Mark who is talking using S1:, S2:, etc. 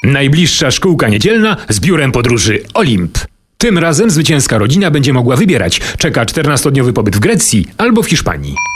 S1: Najbliższa szkółka niedzielna z biurem podróży Olimp. Tym razem zwycięska rodzina będzie mogła wybierać, czeka 14-dniowy pobyt w Grecji albo w Hiszpanii.